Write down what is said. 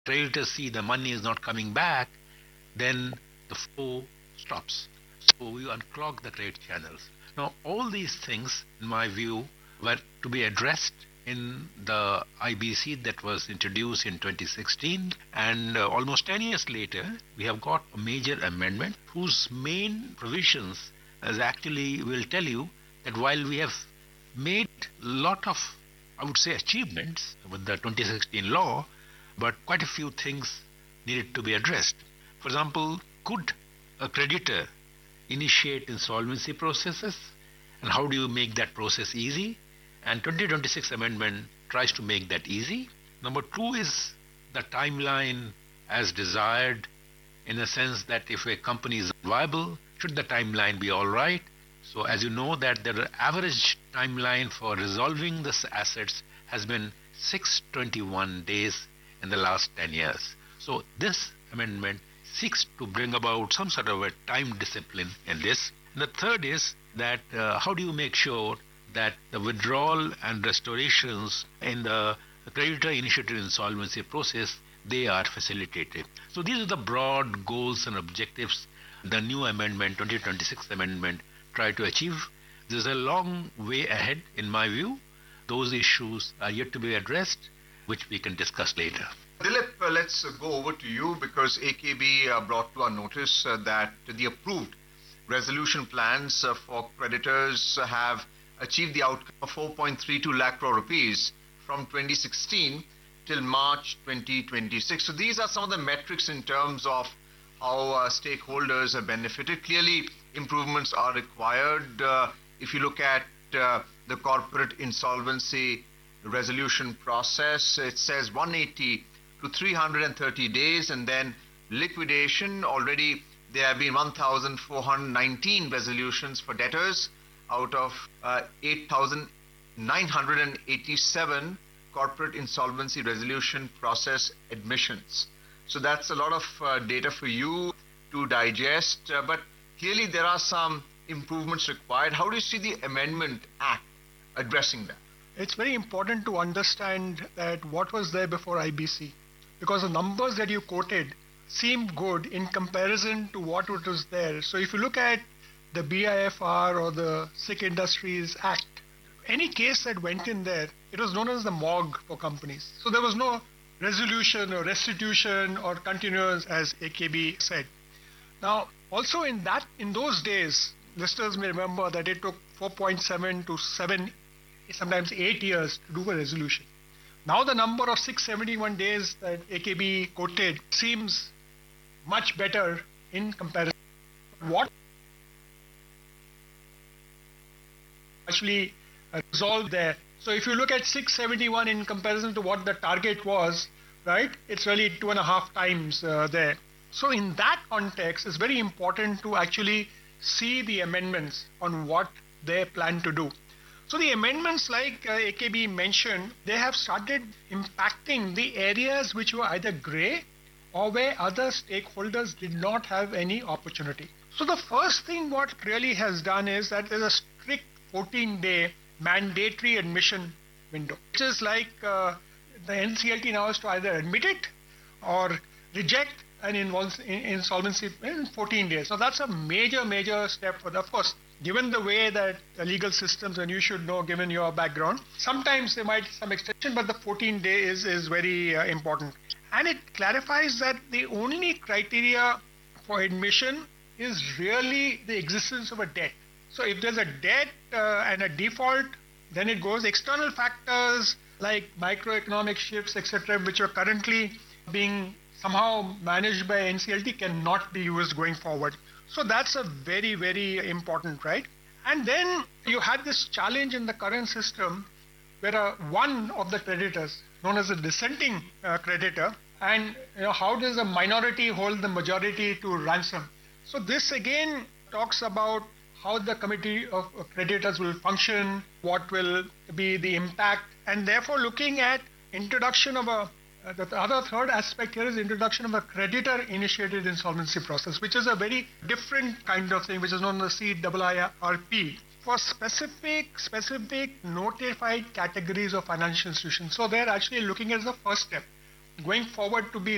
creditors see the money is not coming back, then the flow stops. So you unclog the credit channels. Now, all these things, in my view, were to be addressed in the IBC that was introduced in 2016, and almost 10 years later, we have got a major amendment whose main provisions as actually will tell you that while we have made a lot of, I would say, achievements with the 2016 law, but quite a few things needed to be addressed. For example, could a creditor initiate insolvency processes, and how do you make that process easy? And 2026 amendment tries to make that easy. Number two is the timeline as desired, in the sense that if a company is viable, should the timeline be all right? So as you know that the average timeline for resolving the assets has been 621 days in the last 10 years. So this amendment seeks to bring about some sort of a time discipline in this. And the third is that how do you make sure that the withdrawal and restorations in the creditor-initiated insolvency process, they are facilitated. So these are the broad goals and objectives the new amendment, 2026 amendment, try to achieve. There's a long way ahead, in my view. Those issues are yet to be addressed, which we can discuss later. Dilip, let's go over to you, because AKB brought to our notice that the approved resolution plans for creditors have achieved the outcome of 4.32 lakh crore rupees from 2016 till March 2026. So these are some of the metrics in terms of how stakeholders have benefited. Clearly, improvements are required. If you look at the corporate insolvency resolution process, it says 180 to 330 days, and then liquidation, already there have been 1,419 resolutions for debtors out of 8,987 corporate insolvency resolution process admissions. So that's a lot of data for you to digest, but clearly there are some improvements required. How do you see the Amendment Act addressing that? It's very important to understand that what was there before IBC, because the numbers that you quoted seemed good in comparison to what was there. So if you look at the BIFR or the Sikh Industries Act, any case that went in there, it was known as the MOG for companies. So there was no resolution or restitution or continuous, as AKB said. Now, also in those days, listeners may remember that it took 4.7 to 7, sometimes 8 years to do a resolution. Now the number of 671 days that AKB quoted seems much better in comparison. What actually resolved there? So if you look at 671 in comparison to what the target was, right, it's really 2.5 times there. So in that context, it's very important to actually see the amendments on what they plan to do. So the amendments, like AKB mentioned, they have started impacting the areas which were either grey or where other stakeholders did not have any opportunity. So the first thing what really has done is that there's a strict 14-day mandatory admission window, which is like the NCLT now has to either admit it or reject an insolvency in 14 days. So that's a major step for the, of course, given the way that the legal systems, and you should know given your background, sometimes there might be some extension, but the 14-day is very important. And it clarifies that the only criteria for admission is really the existence of a debt. So if there's a debt and a default, then it goes. External factors like microeconomic shifts, etc., which are currently being somehow managed by NCLT, cannot be used going forward. So that's a very important, right? And then you had this challenge in the current system where one of the creditors, known as a dissenting creditor, and how does a minority hold the majority to ransom? So this again talks about how the committee of creditors will function, what will be the impact, and therefore looking at introduction of the other third aspect here is introduction of a creditor-initiated insolvency process, which is a very different kind of thing, which is known as CIIRP, for specific notified categories of financial institutions. So they're actually looking at the first step, going forward to be